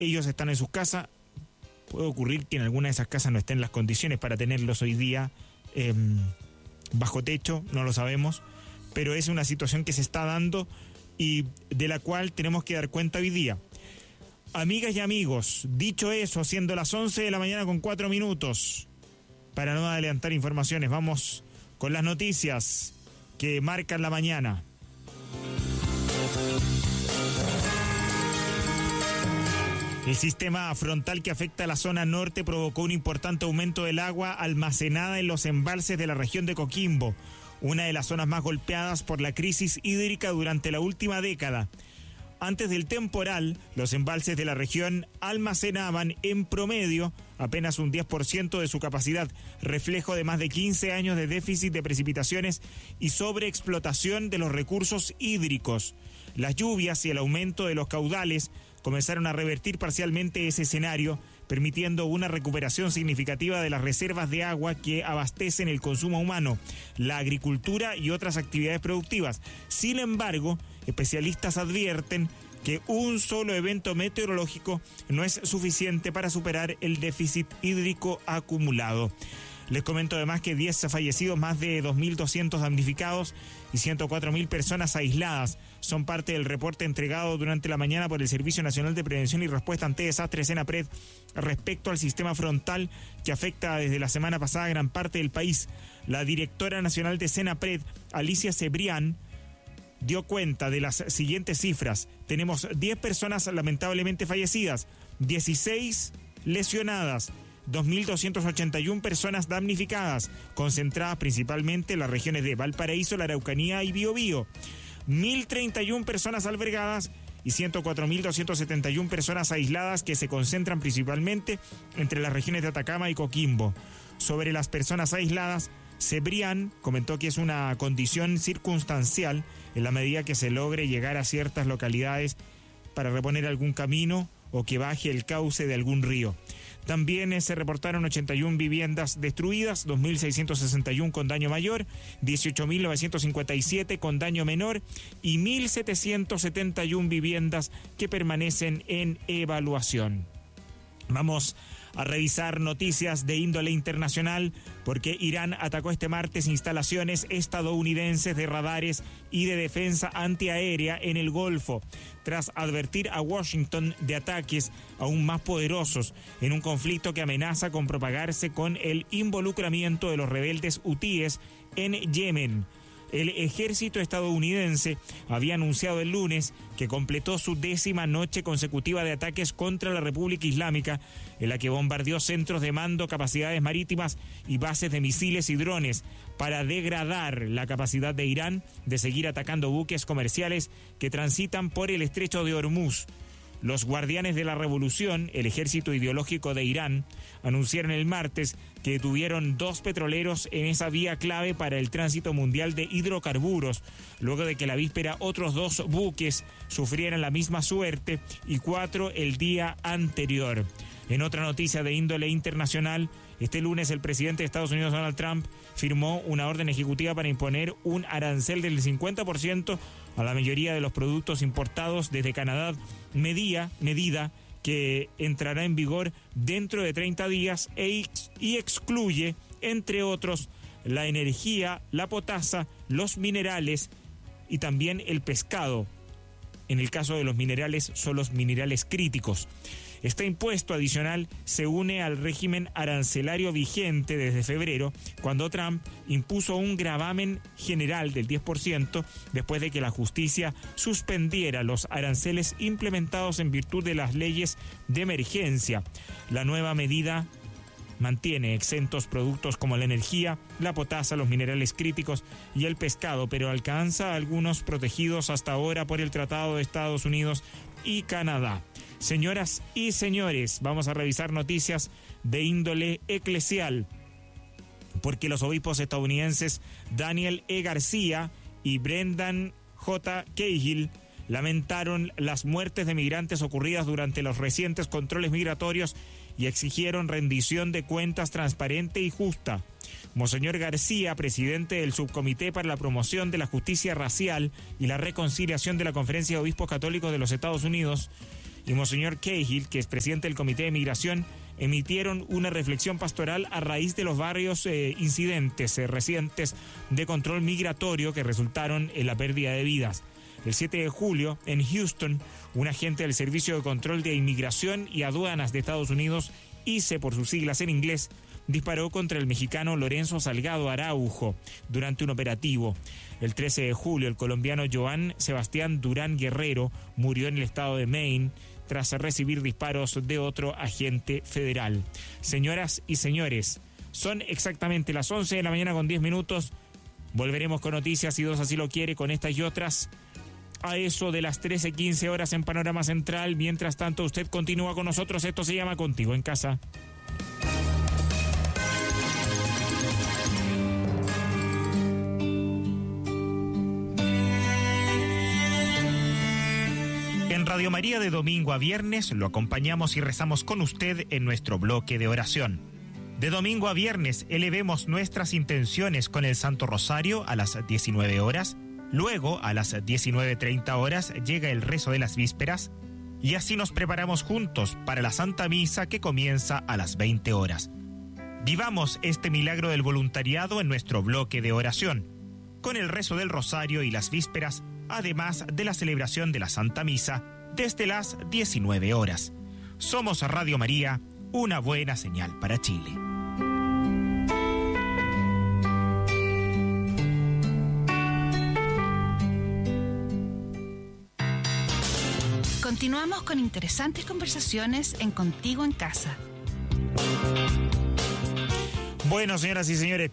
ellos están en sus casas. Puede ocurrir que en alguna de esas casas no estén las condiciones para tenerlos hoy día bajo techo, no lo sabemos, pero es una situación que se está dando y de la cual tenemos que dar cuenta hoy día. Amigas y amigos, dicho eso, siendo las 11 de la mañana con 4 minutos, para no adelantar informaciones, vamos con las noticias que marcan la mañana. El sistema frontal que afecta a la zona norte provocó un importante aumento del agua almacenada en los embalses de la región de Coquimbo, una de las zonas más golpeadas por la crisis hídrica durante la última década. Antes del temporal, los embalses de la región almacenaban en promedio apenas un 10% de su capacidad, reflejo de más de 15 años de déficit de precipitaciones y sobreexplotación de los recursos hídricos. Las lluvias y el aumento de los caudales comenzaron a revertir parcialmente ese escenario, permitiendo una recuperación significativa de las reservas de agua que abastecen el consumo humano, la agricultura y otras actividades productivas. Sin embargo, especialistas advierten que un solo evento meteorológico no es suficiente para superar el déficit hídrico acumulado. Les comento además que 10 fallecidos, más de 2.200 damnificados y 104.000 personas aisladas son parte del reporte entregado durante la mañana por el Servicio Nacional de Prevención y Respuesta ante Desastres, SENAPRED, respecto al sistema frontal que afecta desde la semana pasada a gran parte del país. La directora nacional de SENAPRED, Alicia Cebrián, dio cuenta de las siguientes cifras. Tenemos 10 personas lamentablemente fallecidas, 16 lesionadas, 2.281 personas damnificadas, concentradas principalmente en las regiones de Valparaíso, la Araucanía y Biobío, 1.031 personas albergadas y 104.271 personas aisladas que se concentran principalmente entre las regiones de Atacama y Coquimbo. Sobre las personas aisladas, Cebrián comentó que es una condición circunstancial en la medida que se logre llegar a ciertas localidades para reponer algún camino o que baje el cauce de algún río. También se reportaron 81 viviendas destruidas, 2.661 con daño mayor, 18.957 con daño menor y 1.771 viviendas que permanecen en evaluación. Vamos a revisar noticias de índole internacional porque Irán atacó este martes instalaciones estadounidenses de radares y de defensa antiaérea en el Golfo, tras advertir a Washington de ataques aún más poderosos en un conflicto que amenaza con propagarse con el involucramiento de los rebeldes hutíes en Yemen. El ejército estadounidense había anunciado el lunes que completó su 10ª noche consecutiva de ataques contra la República Islámica, en la que bombardeó centros de mando, capacidades marítimas y bases de misiles y drones para degradar la capacidad de Irán de seguir atacando buques comerciales que transitan por el estrecho de Hormuz. Los guardianes de la revolución, el ejército ideológico de Irán, anunciaron el martes que detuvieron 2 petroleros en esa vía clave para el tránsito mundial de hidrocarburos, luego de que la víspera otros 2 buques sufrieran la misma suerte y 4 el día anterior. En otra noticia de índole internacional, este lunes el presidente de Estados Unidos, Donald Trump, firmó una orden ejecutiva para imponer un arancel del 50% a la mayoría de los productos importados desde Canadá, medida que entrará en vigor dentro de 30 días y excluye, entre otros, la energía, la potasa, los minerales y también el pescado. En el caso de los minerales, son los minerales críticos. Este impuesto adicional se une al régimen arancelario vigente desde febrero, cuando Trump impuso un gravamen general del 10% después de que la justicia suspendiera los aranceles implementados en virtud de las leyes de emergencia. La nueva medida mantiene exentos productos como la energía, la potasa, los minerales críticos y el pescado, pero alcanza a algunos protegidos hasta ahora por el Tratado de Estados Unidos y Canadá. Señoras y señores, vamos a revisar noticias de índole eclesial, porque los obispos estadounidenses Daniel E. García y Brendan J. Cahill lamentaron las muertes de migrantes ocurridas durante los recientes controles migratorios y exigieron rendición de cuentas transparente y justa. Monseñor García, presidente del Subcomité para la Promoción de la Justicia Racial y la Reconciliación de la Conferencia de Obispos Católicos de los Estados Unidos, y Monseñor Cahill, que es presidente del Comité de Migración, emitieron una reflexión pastoral a raíz de los varios incidentes recientes de control migratorio que resultaron en la pérdida de vidas. El 7 de julio, en Houston, un agente del Servicio de Control de Inmigración y Aduanas de Estados Unidos, ICE por sus siglas en inglés, disparó contra el mexicano Lorenzo Salgado Araujo durante un operativo. El 13 de julio, el colombiano Joan Sebastián Durán Guerrero murió en el estado de Maine tras recibir disparos de otro agente federal. Señoras y señores, son exactamente las 11 de la mañana con 10 minutos. Volveremos con noticias, si Dios así lo quiere, con estas y otras a eso de las 13:15 horas en Panorama Central. Mientras tanto, usted continúa con nosotros. Esto se llama Contigo en Casa. En Radio María de domingo a viernes lo acompañamos y rezamos con usted en nuestro bloque de oración. De domingo a viernes elevemos nuestras intenciones con el Santo Rosario a las 19 horas. Luego, a las 19:30 horas, llega el rezo de las vísperas y así nos preparamos juntos para la Santa Misa que comienza a las 20 horas. Vivamos este milagro del voluntariado en nuestro bloque de oración, con el rezo del Rosario y las vísperas, además de la celebración de la Santa Misa desde las 19 horas. Somos Radio María, una buena señal para Chile. Continuamos con interesantes conversaciones en Contigo en Casa. Bueno, señoras y señores,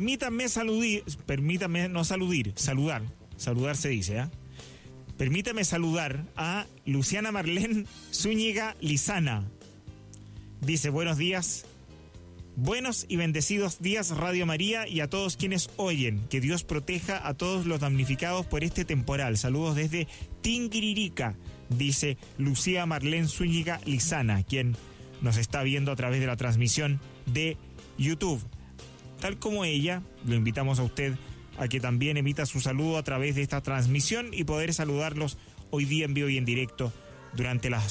saludar se dice, ¿eh? Permítame saludar a Luciana Marlén Zúñiga Lizana. Dice, buenos días, buenos y bendecidos días Radio María y a todos quienes oyen. Que Dios proteja a todos los damnificados por este temporal. Saludos desde Tinguiririca, dice Lucía Marlén Zúñiga Lizana, quien nos está viendo a través de la transmisión de YouTube. Tal como ella, lo invitamos a usted a que también emita su saludo a través de esta transmisión y poder saludarlos hoy día en vivo y en directo durante la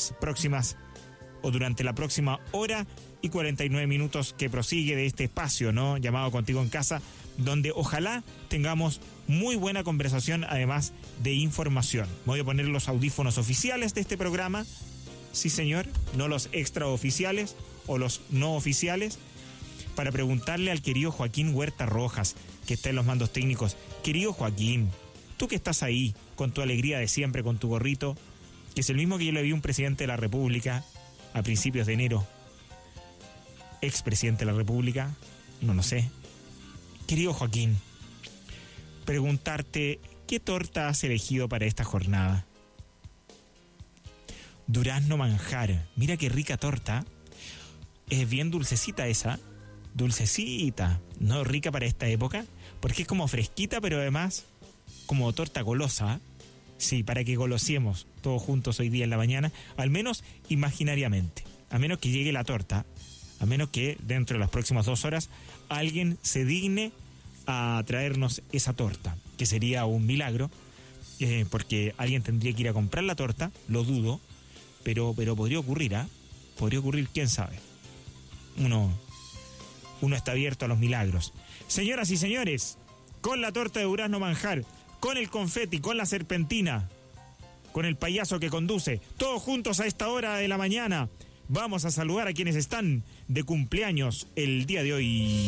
próxima hora y 49 minutos que prosigue de este espacio, ¿no?, llamado Contigo en Casa, donde ojalá tengamos muy buena conversación, además de información. Voy a poner los audífonos oficiales de este programa, sí señor, no los extraoficiales o los no oficiales, para preguntarle al querido Joaquín Huerta Rojas, que está en los mandos técnicos. Querido Joaquín, tú que estás ahí con tu alegría de siempre, con tu gorrito, que es el mismo que yo le vi a un presidente de la República a principios de enero, expresidente de la República, no sé. Querido Joaquín, preguntarte, ¿qué torta has elegido para esta jornada? Durazno manjar, mira qué rica torta, es bien dulcecita esa, dulcecita, ¿no? Rica para esta época, porque es como fresquita, pero además como torta golosa. Sí, para que golosiemos todos juntos hoy día en la mañana, al menos imaginariamente, a menos que llegue la torta, a menos que dentro de las próximas 2 horas alguien se digne a traernos esa torta, que sería un milagro, porque alguien tendría que ir a comprar la torta, lo dudo, pero podría ocurrir, ¿ah? Podría ocurrir, quién sabe. Uno está abierto a los milagros. Señoras y señores, con la torta de durazno manjar, con el confeti, con la serpentina, con el payaso que conduce, todos juntos a esta hora de la mañana, vamos a saludar a quienes están de cumpleaños el día de hoy.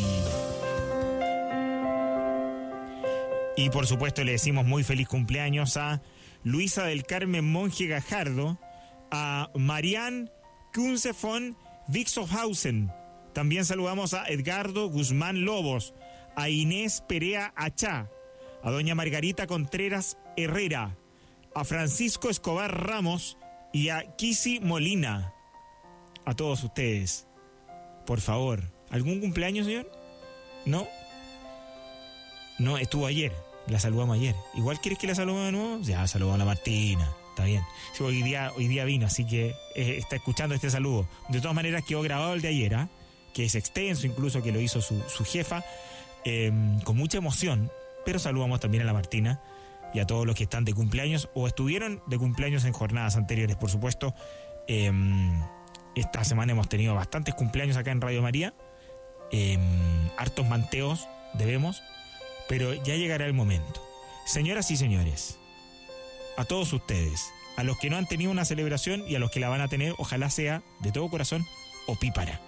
Y por supuesto le decimos muy feliz cumpleaños a Luisa del Carmen Monje Gajardo, a Marianne Kunze von Wixohausen. También saludamos a Edgardo Guzmán Lobos, a Inés Perea Achá, a doña Margarita Contreras Herrera, a Francisco Escobar Ramos y a Kisi Molina. A todos ustedes, por favor. ¿Algún cumpleaños, señor? ¿No? No, estuvo ayer, la saludamos ayer. ¿Igual quieres que la saludemos de nuevo? Ya, saludamos a la Martina, está bien. Sí, hoy día vino, así que está escuchando este saludo. De todas maneras quedó grabado el de ayer, ¿ah? Que es extenso, incluso que lo hizo su jefa, con mucha emoción, pero saludamos también a la Martina y a todos los que están de cumpleaños o estuvieron de cumpleaños en jornadas anteriores, por supuesto, Esta semana hemos tenido bastantes cumpleaños acá en Radio María. Hartos manteos debemos, pero ya llegará el momento. Señoras y señores, a todos ustedes, a los que no han tenido una celebración y a los que la van a tener, ojalá sea de todo corazón opípara.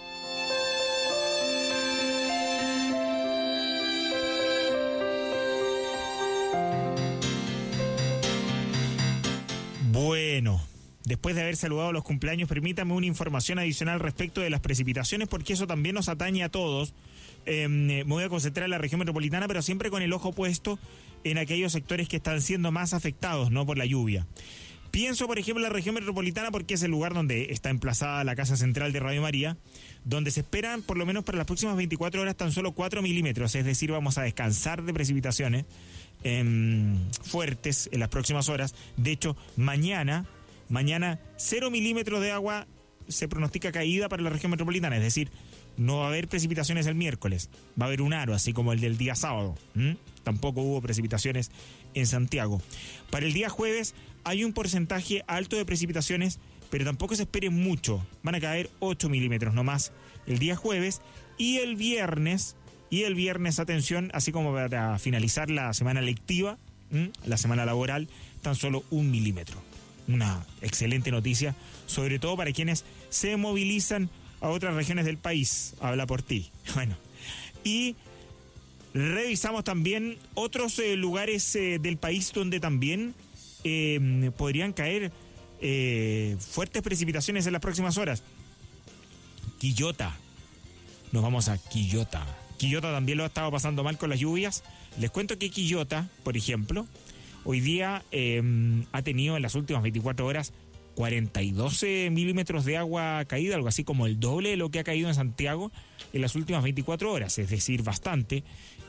Bueno, después de haber saludado los cumpleaños, permítame una información adicional respecto de las precipitaciones, porque eso también nos atañe a todos. Me voy a concentrar en la región metropolitana, pero siempre con el ojo puesto en aquellos sectores que están siendo más afectados, ¿no?, por la lluvia. Pienso, por ejemplo, en la región metropolitana porque es el lugar donde está emplazada la casa central de Radio María, donde se esperan, por lo menos para las próximas 24 horas, tan solo 4 milímetros, es decir, vamos a descansar de precipitaciones fuertes en las próximas horas. De hecho, mañana 0 milímetros de agua se pronostica caída para la región metropolitana, es decir, no va a haber precipitaciones el miércoles, va a haber un aro, así como el del día sábado. Tampoco hubo precipitaciones en Santiago. Para el día jueves hay un porcentaje alto de precipitaciones, pero tampoco se espere mucho. Van a caer 8 milímetros nomás el día jueves y el viernes, atención, así como para finalizar la semana lectiva, la semana laboral, tan solo 1 milímetro. Una excelente noticia, sobre todo para quienes se movilizan a otras regiones del país. Habla por ti. Bueno, y revisamos también otros lugares del país donde también podrían caer fuertes precipitaciones en las próximas horas. Quillota. Nos vamos a Quillota. Quillota también lo ha estado pasando mal con las lluvias. Les cuento que Quillota, por ejemplo, hoy día ha tenido en las últimas 24 horas 42 milímetros de agua caída, algo así como el doble de lo que ha caído en Santiago en las últimas 24 horas, es decir, bastante.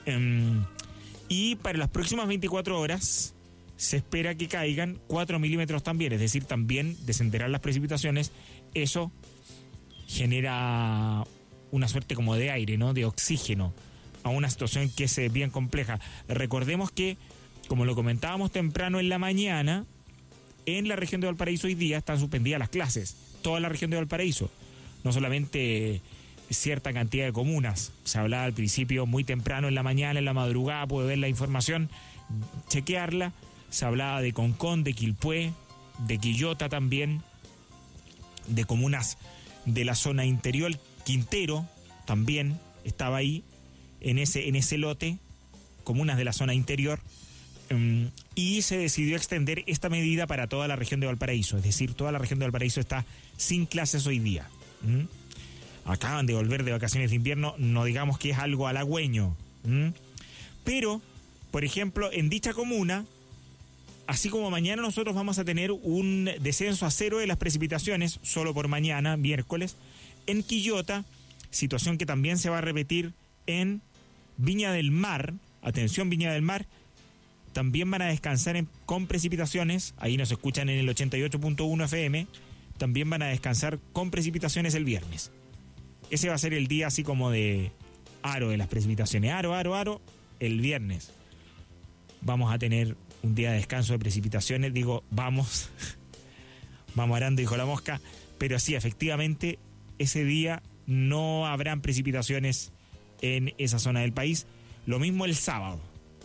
Y para las próximas 24 horas se espera que caigan 4 milímetros también, es decir, también descenderán las precipitaciones. Eso genera una suerte como de aire, ¿no?, de oxígeno a una situación que es bien compleja. Recordemos que, como lo comentábamos temprano en la mañana, en la región de Valparaíso hoy día están suspendidas las clases, toda la región de Valparaíso, no solamente cierta cantidad de comunas. Se hablaba al principio muy temprano en la mañana, en la madrugada, puede ver la información, chequearla. Se hablaba de Concón, de Quilpué, de Quillota también, de comunas de la zona interior. Quintero también estaba ahí, en ese lote, comunas de la zona interior. Y se decidió extender esta medida para toda la región de Valparaíso, es decir, toda la región de Valparaíso está sin clases hoy día. Acaban de volver de vacaciones de invierno, no digamos que es algo halagüeño. Pero, por ejemplo, en dicha comuna, así como mañana nosotros vamos a tener un descenso a 0 de las precipitaciones, solo por mañana, miércoles, en Quillota, situación que también se va a repetir en Viña del Mar. Atención, Viña del Mar, también van a descansar con precipitaciones, ahí nos escuchan en el 88.1 FM, también van a descansar con precipitaciones el viernes. Ese va a ser el día así como de aro de las precipitaciones, aro, el viernes. Vamos a tener un día de descanso de precipitaciones, vamos arando, dijo la mosca, pero sí, efectivamente, ese día no habrán precipitaciones en esa zona del país. Lo mismo el sábado.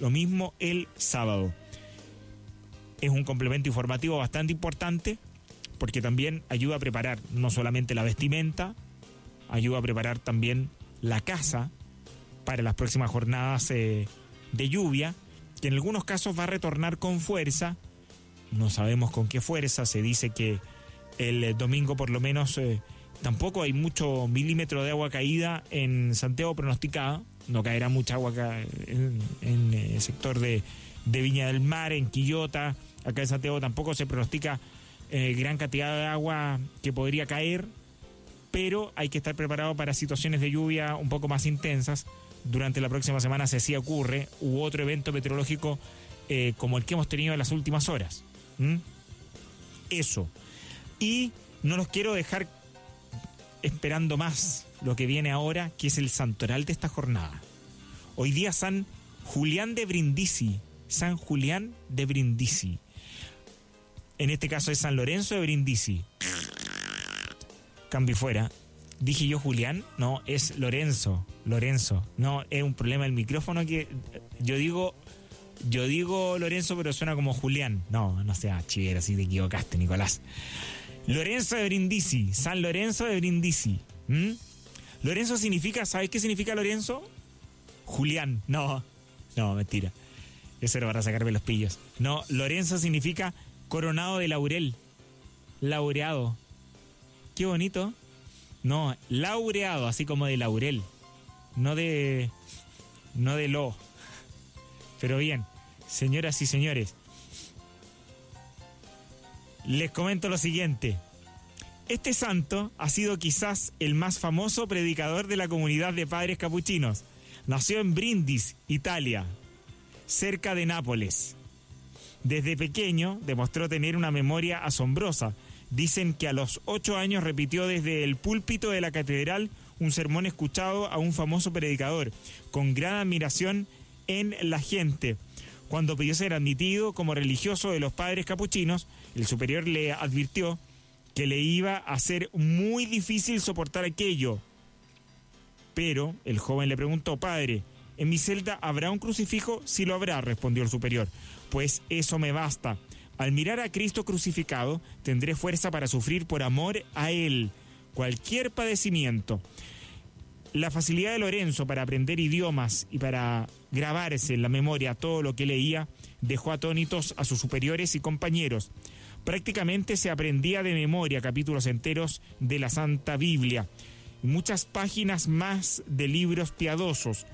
Es un complemento informativo bastante importante porque también ayuda a preparar no solamente la vestimenta, ayuda a preparar también la casa para las próximas jornadas de lluvia, que en algunos casos va a retornar con fuerza. No sabemos con qué fuerza. Se dice que el domingo por lo menos tampoco hay mucho milímetro de agua caída en Santiago pronosticada. No caerá mucha agua acá en el sector de Viña del Mar, en Quillota. Acá en Santiago tampoco se pronostica gran cantidad de agua que podría caer, pero hay que estar preparado para situaciones de lluvia un poco más intensas. Durante la próxima semana, si así ocurre, hubo otro evento meteorológico como el que hemos tenido en las últimas horas. Eso. Y no los quiero dejar esperando más lo que viene ahora, que es el santoral de esta jornada. Hoy día San Julián de Brindisi. San Julián de Brindisi. En este caso es San Lorenzo de Brindisi. Cambio fuera. ¿Dije yo Julián? No, es Lorenzo. No, es un problema del micrófono que yo digo Lorenzo, pero suena como Julián. No sea chivero, si te equivocaste, Nicolás. Lorenzo de Brindisi, San Lorenzo de Brindisi. Lorenzo significa, ¿sabes qué significa Lorenzo? Julián. No, mentira. Eso era para sacarme los pillos. No, Lorenzo significa coronado de laurel. Laureado. Qué bonito. No, laureado, así como de laurel. No de lo. Pero bien, señoras y señores, les comento lo siguiente. Este santo ha sido quizás el más famoso predicador de la comunidad de padres capuchinos. Nació en Brindisi, Italia, cerca de Nápoles. Desde pequeño demostró tener una memoria asombrosa. Dicen que a los 8 años repitió desde el púlpito de la catedral un sermón escuchado a un famoso predicador, con gran admiración en la gente. Cuando pidió ser admitido como religioso de los padres capuchinos, el superior le advirtió que le iba a ser muy difícil soportar aquello. Pero el joven le preguntó: padre, ¿en mi celda habrá un crucifijo? Sí lo habrá, respondió el superior. Pues eso me basta. Al mirar a Cristo crucificado, tendré fuerza para sufrir por amor a Él cualquier padecimiento. La facilidad de Lorenzo para aprender idiomas y para grabarse en la memoria todo lo que leía dejó atónitos a sus superiores y compañeros. Prácticamente se aprendía de memoria capítulos enteros de la Santa Biblia y muchas páginas más de libros piadosos.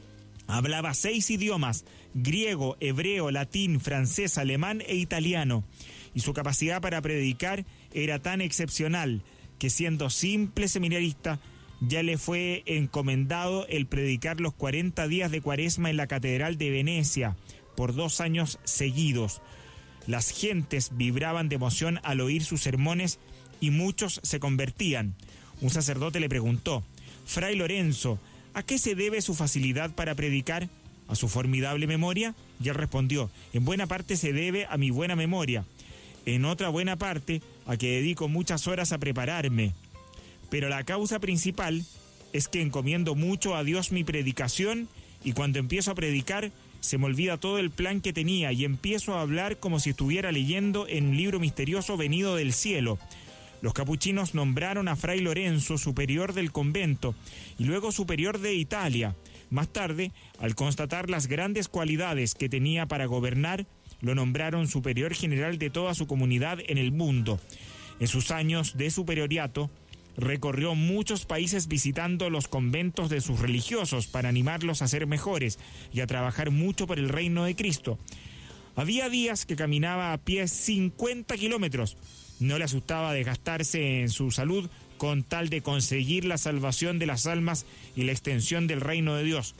Hablaba 6 idiomas: griego, hebreo, latín, francés, alemán e italiano. Y su capacidad para predicar era tan excepcional que, siendo simple seminarista, ya le fue encomendado el predicar los 40 días de Cuaresma en la Catedral de Venecia por 2 años seguidos. Las gentes vibraban de emoción al oír sus sermones y muchos se convertían. Un sacerdote le preguntó: Fray Lorenzo, ¿a qué se debe su facilidad para predicar? ¿A su formidable memoria? Y él respondió: en buena parte se debe a mi buena memoria. En otra buena parte, a que dedico muchas horas a prepararme. Pero la causa principal es que encomiendo mucho a Dios mi predicación, y cuando empiezo a predicar se me olvida todo el plan que tenía y empiezo a hablar como si estuviera leyendo en un libro misterioso venido del cielo. Los capuchinos nombraron a Fray Lorenzo superior del convento y luego superior de Italia. Más tarde, al constatar las grandes cualidades que tenía para gobernar, lo nombraron superior general de toda su comunidad en el mundo. En sus años de superioriato, recorrió muchos países visitando los conventos de sus religiosos para animarlos a ser mejores y a trabajar mucho por el reino de Cristo. Había días que caminaba a pie 50 kilómetros. No le asustaba desgastarse en su salud con tal de conseguir la salvación de las almas y la extensión del reino de Dios.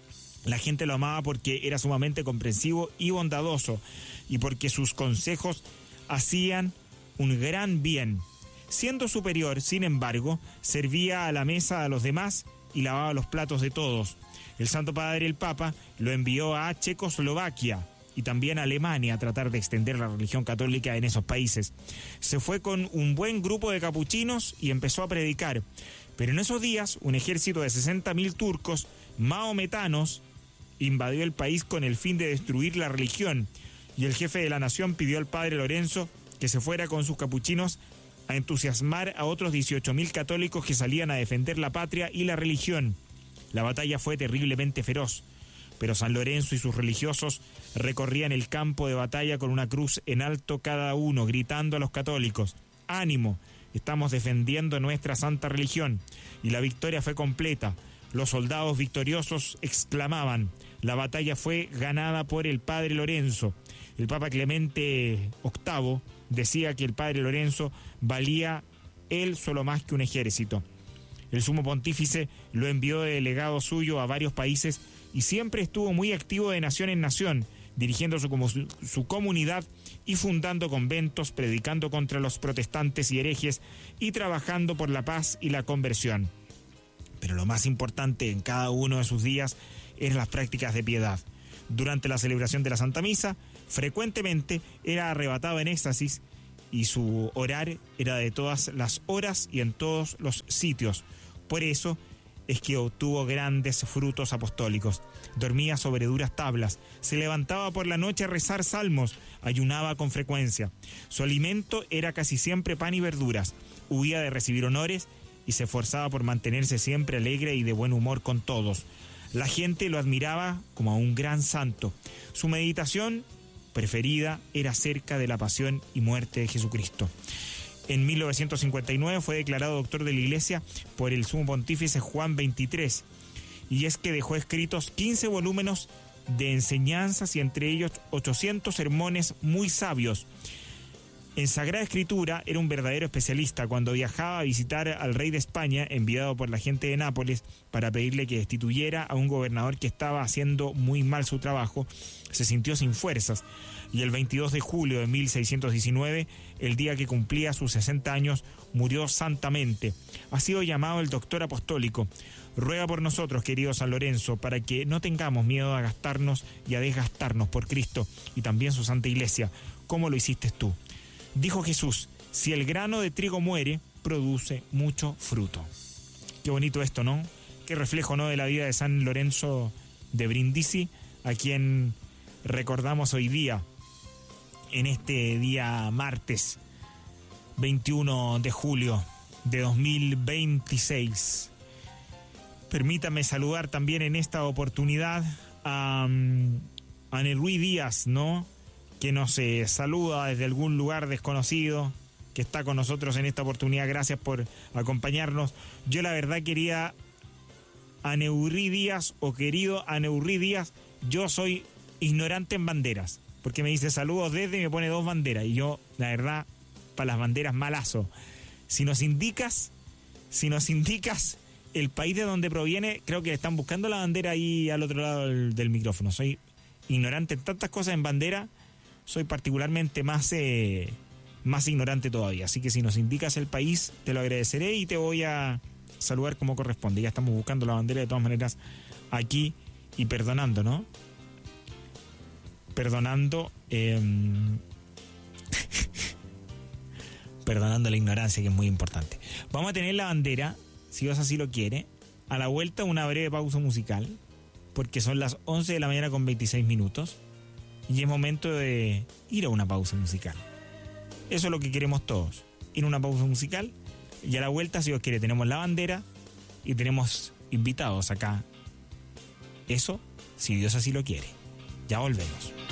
La gente lo amaba porque era sumamente comprensivo y bondadoso, y porque sus consejos hacían un gran bien. Siendo superior, sin embargo, servía a la mesa a los demás y lavaba los platos de todos. El Santo Padre, el Papa, lo envió a Checoslovaquia y también a Alemania a tratar de extender la religión católica en esos países. Se fue con un buen grupo de capuchinos y empezó a predicar. Pero en esos días, un ejército de 60.000 turcos mahometanos invadió el país con el fin de destruir la religión, y el jefe de la nación pidió al padre Lorenzo que se fuera con sus capuchinos a entusiasmar a otros 18.000 católicos que salían a defender la patria y la religión. La batalla fue terriblemente feroz, pero San Lorenzo y sus religiosos recorrían el campo de batalla con una cruz en alto cada uno, gritando a los católicos: ¡ánimo! Estamos defendiendo nuestra santa religión. Y la victoria fue completa. Los soldados victoriosos exclamaban: la batalla fue ganada por el padre Lorenzo. El Papa Clemente VIII decía que el padre Lorenzo valía él solo más que un ejército. El sumo pontífice lo envió de delegado suyo a varios países y siempre estuvo muy activo de nación en nación, dirigiendo su comunidad y fundando conventos, predicando contra los protestantes y herejes y trabajando por la paz y la conversión. Pero lo más importante en cada uno de sus días eran las prácticas de piedad. Durante la celebración de la Santa Misa, frecuentemente era arrebatado en éxtasis y su orar era de todas las horas y en todos los sitios. Por eso es que obtuvo grandes frutos apostólicos. Dormía sobre duras tablas, se levantaba por la noche a rezar salmos, ayunaba con frecuencia. Su alimento era casi siempre pan y verduras, huía de recibir honores y se esforzaba por mantenerse siempre alegre y de buen humor con todos. La gente lo admiraba como a un gran santo. Su meditación preferida era acerca de la pasión y muerte de Jesucristo. En 1959 fue declarado doctor de la Iglesia por el sumo pontífice Juan XXIII, y es que dejó escritos 15 volúmenes de enseñanzas y entre ellos 800 sermones muy sabios. En Sagrada Escritura era un verdadero especialista. Cuando viajaba a visitar al rey de España, enviado por la gente de Nápoles para pedirle que destituyera a un gobernador que estaba haciendo muy mal su trabajo, se sintió sin fuerzas y el 22 de julio de 1619, el día que cumplía sus 60 años, murió santamente. Ha sido llamado el doctor apostólico. Ruega por nosotros, querido San Lorenzo, para que no tengamos miedo a gastarnos y a desgastarnos por Cristo y también su Santa Iglesia, como lo hiciste tú. Dijo Jesús, si el grano de trigo muere, produce mucho fruto. Qué bonito esto, ¿no? Qué reflejo, ¿no?, de la vida de San Lorenzo de Brindisi, a quien recordamos hoy día, en este día martes 21 de julio de 2026. Permítame saludar también en esta oportunidad a Neruí Díaz, ¿no?, que nos saluda desde algún lugar desconocido, que está con nosotros en esta oportunidad. Gracias por acompañarnos. Yo la verdad quería Aneurrí Díaz, o querido Aneurrí Díaz, yo soy ignorante en banderas, porque me dice saludos desde y me pone 2 banderas, y yo la verdad para las banderas malazo. Si nos indicas el país de donde proviene, creo que están buscando la bandera ahí al otro lado del micrófono. Soy ignorante en tantas cosas en bandera. Soy particularmente más ignorante todavía. Así que si nos indicas el país, te lo agradeceré y te voy a saludar como corresponde. Ya estamos buscando la bandera de todas maneras aquí y perdonando, ¿no? Perdonando perdonando la ignorancia, que es muy importante. Vamos a tener la bandera, si Dios así lo quiere. A la vuelta una breve pausa musical, porque son las 11 de la mañana con 26 minutos. Y es momento de ir a una pausa musical. Eso es lo que queremos todos, ir a una pausa musical. Y a la vuelta, si Dios quiere, tenemos la bandera y tenemos invitados acá. Eso, si Dios así lo quiere. Ya volvemos.